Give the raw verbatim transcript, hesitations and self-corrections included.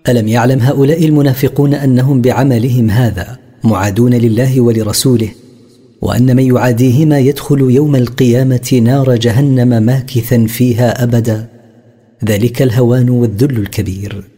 ألم يعلم هؤلاء المنافقون أنهم بعملهم هذا معادون لله ولرسوله، وأن من يعاديهما يدخل يوم القيامة نار جهنم ماكثا فيها أبدا؟ ذلك الهوان والذل الكبير.